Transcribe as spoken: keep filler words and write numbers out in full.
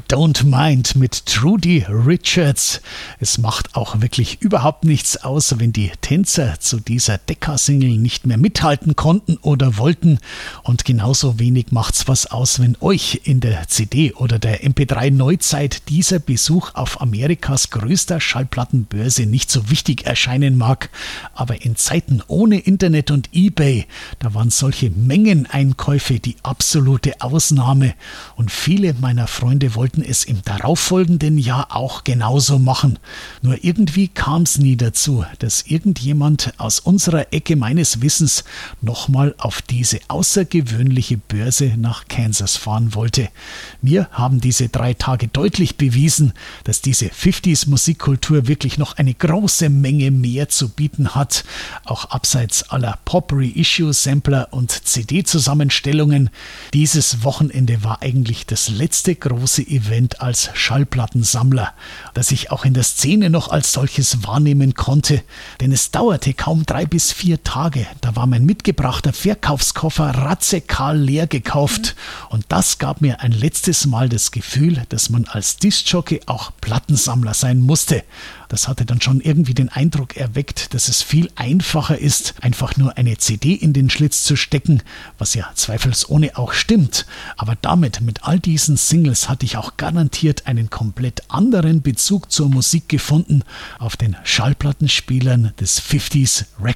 Don't Mind mit Trudy Richards. Es macht auch wirklich überhaupt nichts aus, wenn die Tänzer zu dieser Decca-Single nicht mehr mithalten konnten oder wollten. Und genauso wenig macht's was aus, wenn euch in der C D oder der M P drei Neuzeit dieser Besuch auf Amerikas größter Schallplattenbörse nicht so wichtig erscheinen mag. Aber in Zeiten ohne Internet und eBay, da waren solche Mengeneinkäufe die absolute Ausnahme. Und viele meiner Freunde wollten es im darauffolgenden Jahr auch genauso machen. Nur irgendwie kam es nie dazu, dass irgendjemand aus unserer Ecke meines Wissens nochmal auf diese außergewöhnliche Börse nach Kansas fahren wollte. Mir haben diese drei Tage deutlich bewiesen, dass diese fünfziger-Musikkultur wirklich noch eine große Menge mehr zu bieten hat, auch abseits aller Pop-Reissue-Sampler und C D-Zusammenstellungen. Dieses Wochenende war eigentlich das letzte große Event als Schallplattensammler, das ich auch in der Szene noch als solches wahrnehmen konnte, denn es dauerte kaum drei bis vier Tage, da war mein mitgebrachter Verkaufskoffer radikal leer gekauft und das gab mir ein letztes Mal das Gefühl, dass man als Diskjockey auch Plattensammler sein musste. Das hatte dann schon irgendwie den Eindruck erweckt, dass es viel einfacher ist, einfach nur eine C D in den Schlitz zu stecken, was ja zweifelsohne auch stimmt. Aber damit, mit all diesen Singles, hatte ich auch garantiert einen komplett anderen Bezug zur Musik gefunden auf den Schallplattenspielern des fünfziger